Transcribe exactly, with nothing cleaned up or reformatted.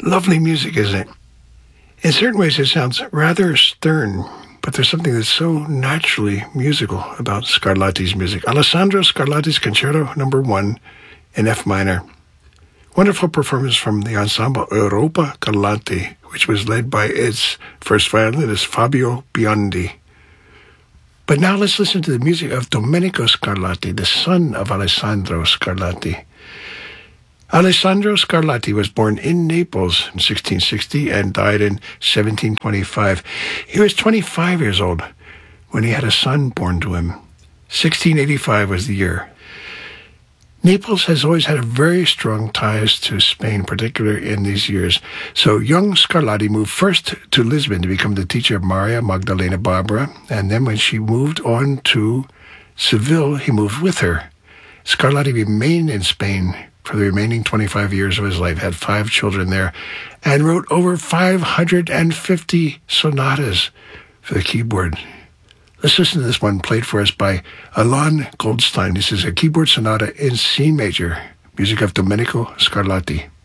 Lovely music, isn't it? In certain ways, it sounds rather stern, but there's something that's so naturally musical about Scarlatti's music. Alessandro Scarlatti's Concerto Number One in F minor. Wonderful performance from the ensemble Europa Galante, which was led by its first violinist Fabio Biondi. But now let's listen to the music of Domenico Scarlatti, the son of Alessandro Scarlatti. Alessandro Scarlatti was born in Naples in sixteen sixty and died in seventeen twenty-five. He was twenty-five years old when he had a son born to him. sixteen eighty-five was the year. Naples has always had a very strong ties to Spain, particularly in these years. So young Scarlatti moved first to Lisbon to become the teacher of Maria Magdalena Barbara, and then when she moved on to Seville, he moved with her. Scarlatti remained in Spain for the remaining twenty-five years of his life, had five children there, and wrote over five hundred fifty sonatas for the keyboard. Let's listen to this one played for us by Alon Goldstein. This is a keyboard sonata in C major, music of Domenico Scarlatti.